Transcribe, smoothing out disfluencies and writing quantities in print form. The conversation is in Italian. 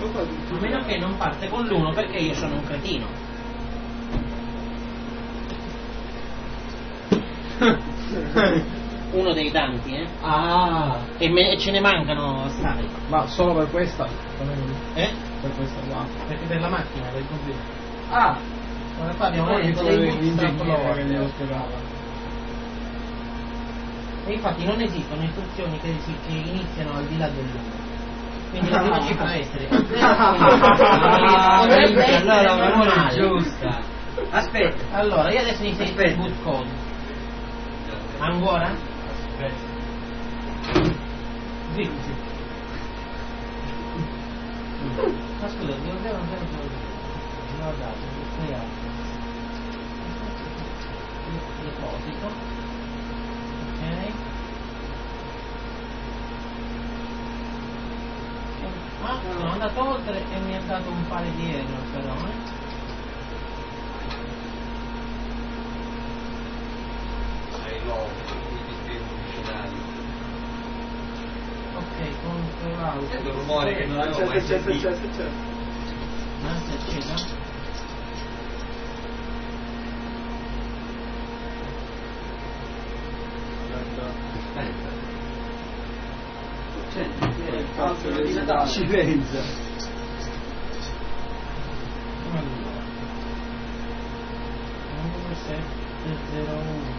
A meno che non parte con l'1 perché io sono un cretino. Uno dei tanti, e ce ne mancano assai. Ma solo per questa? Per questa qua? Perché per la macchina, per il computer. Ora qua abbiamo letto dei e infatti non esistono istruzioni che iniziano al di là dell'1. Quindi la prima ci può essere. Potrebbe essere normale. Giusta. Aspetta. Allora, io adesso inizio il boot code. Ancora? Aspetta. Sì. Ma scusa, devo dare un deposito. Ok. Sono andato oltre e mi ha dato un paio di error però, Ok, controllato. Sento un rumore che non avevo mai sentito. Si è accesa? Ci pensa.